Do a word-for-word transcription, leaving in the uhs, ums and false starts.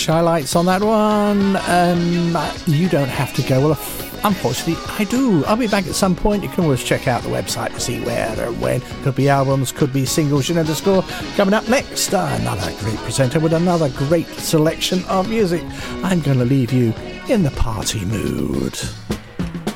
highlights on that one. Um, you don't have to go. Well, unfortunately, I do. I'll be back at some point. You can always check out the website to see where and when. Could be albums, could be singles, you know the score. Coming up next, uh, another great presenter with another great selection of music. I'm going to leave you in the party mood.